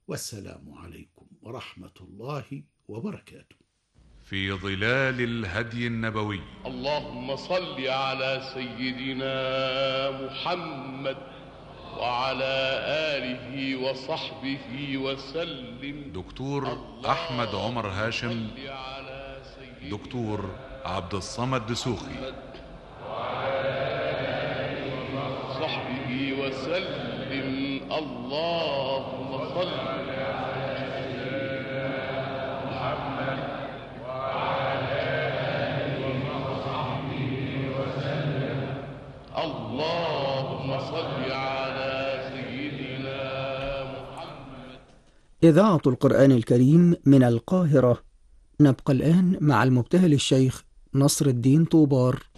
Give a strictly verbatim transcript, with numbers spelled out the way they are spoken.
والسلام عليكم ورحمة الله وبركاته. في ظلال الهدي النبوي. اللهم صل على سيدنا محمد وعلى آله وصحبه وسلم. دكتور أحمد عمر هاشم، دكتور عبد الصمد دسوخي، وصحبه وسلم. اللهم صل على سيدنا محمد وعلى آله وصحبه وسلم. اللهم صل على سيدنا محمد. إذاعة القرآن الكريم من القاهرة. نبقى الآن مع المبتهل الشيخ نصر الدين طوبار